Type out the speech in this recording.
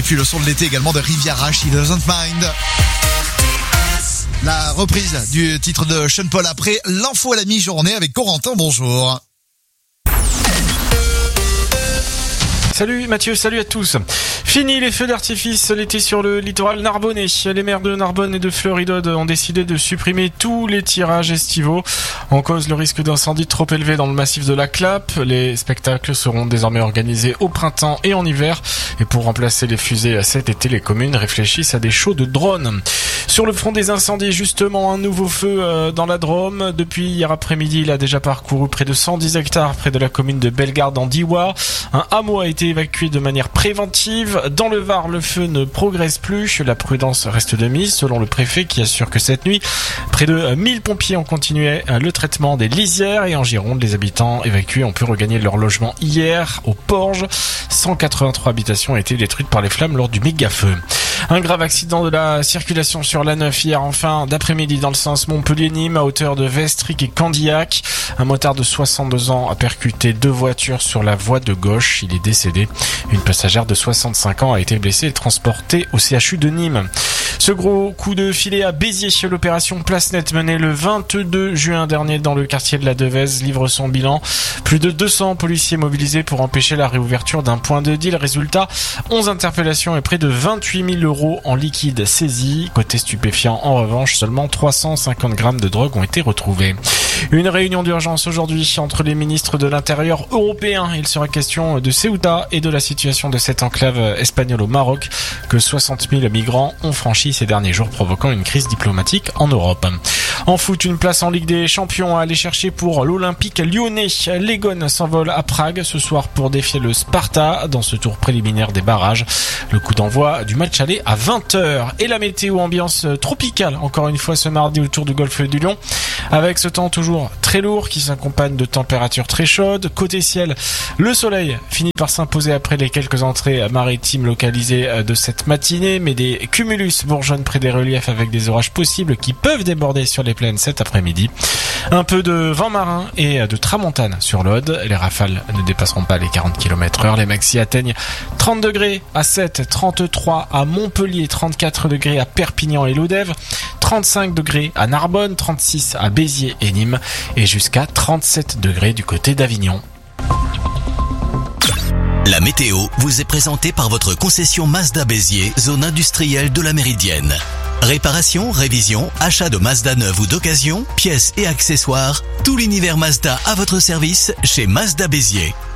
puis le son de l'été également de Riviera, She Doesn't Mind. La reprise du titre de Sean Paul après l'info à la mi-journée avec Corentin, bonjour. Salut Mathieu, salut à tous. Fini les feux d'artifice l'été sur le littoral narbonnais. Les maires de Narbonne et de Floridode ont décidé de supprimer tous les tirages estivaux. En cause le risque d'incendie trop élevé dans le massif de la Clappe. Les spectacles seront désormais organisés au printemps et en hiver. Et pour remplacer les fusées cet été, les communes réfléchissent à des shows de drones. Sur le front des incendies, justement, un nouveau feu dans la Drôme. Depuis hier après-midi, il a déjà parcouru près de 110 hectares près de la commune de Bellegarde en Diois. Un hameau a été évacué de manière préventive. Dans le Var, le feu ne progresse plus. La prudence reste de mise, selon le préfet qui assure que cette nuit, près de 1000 pompiers ont continué le traitement des lisières. Et en Gironde, les habitants évacués ont pu regagner leur logement hier au Porge. 183 habitations ont été détruites par les flammes lors du méga-feu. Un grave accident de la circulation sur l'A9 hier en fin d'après-midi dans le sens Montpellier-Nîmes à hauteur de Vestric et Candiac. Un motard de 62 ans a percuté 2 voitures sur la voie de gauche. Il est décédé. Une passagère de 65 ans a été blessée et transportée au CHU de Nîmes. Ce gros coup de filet à Béziers, l'opération Place Nette menée le 22 juin dernier dans le quartier de la Devèze livre son bilan. Plus de 200 policiers mobilisés pour empêcher la réouverture d'un point de deal. Résultat, 11 interpellations et près de 28 000 euros en liquide saisis. Côté stupéfiant, en revanche, seulement 350 grammes de drogue ont été retrouvés. Une réunion d'urgence aujourd'hui entre les ministres de l'Intérieur européens. Il sera question de Ceuta et de la situation de cette enclave espagnole au Maroc que 60 000 migrants ont franchi ces derniers jours, provoquant une crise diplomatique en Europe. En foot, une place en Ligue des Champions à aller chercher pour l'Olympique lyonnais. Les Gones s'envolent à Prague ce soir pour défier le Sparta dans ce tour préliminaire des barrages. Le coup d'envoi du match aller à 20h. Et la météo, ambiance tropicale encore une fois ce mardi autour du golfe du Lion, avec ce temps toujours très lourd qui s'accompagne de températures très chaudes. Côté ciel, le soleil finit par s'imposer après les quelques entrées maritimes localisées de cette matinée, mais des cumulus bourgeonnent près des reliefs avec des orages possibles qui peuvent déborder sur les plaines cet après-midi. Un peu de vent marin et de tramontane sur l'Aude. Les rafales ne dépasseront pas les 40 km/h. Les maxi atteignent 30 degrés à 7, 33 à Montpellier, 34 degrés à Perpignan et Lodève, 35 degrés à Narbonne, 36 à Béziers et Nîmes et jusqu'à 37 degrés du côté d'Avignon. La météo vous est présentée par votre concession Mazda Béziers, zone industrielle de la Méridienne. Réparation, révision, achat de Mazda neuve ou d'occasion, pièces et accessoires, tout l'univers Mazda à votre service chez Mazda Béziers.